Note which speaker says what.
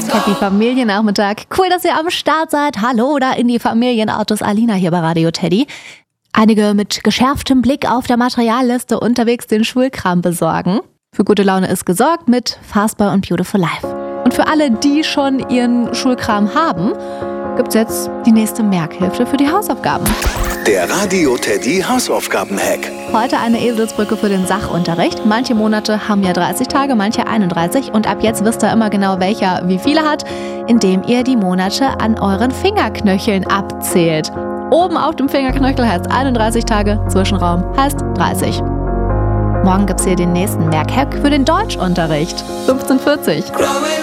Speaker 1: Happy Familiennachmittag. Cool, dass ihr am Start seid. Hallo da in die Familienautos. Alina hier bei Radio Teddy. Einige mit geschärftem Blick auf der Materialliste unterwegs den Schulkram besorgen. Für gute Laune ist gesorgt mit Fastboy und Beautiful Life. Und für alle, die schon ihren Schulkram haben, gibt's jetzt die nächste Merkhilfe für die Hausaufgaben.
Speaker 2: Der Radio Teddy Hausaufgaben-Hack.
Speaker 1: Heute eine Eselsbrücke für den Sachunterricht. Manche Monate haben ja 30 Tage, manche 31. Und ab jetzt wisst ihr immer genau, welcher wie viele hat, indem ihr die Monate an euren Fingerknöcheln abzählt. Oben auf dem Fingerknöchel heißt 31 Tage, Zwischenraum heißt 30. Morgen gibt's hier den nächsten Merkhack für den Deutschunterricht. 15:40.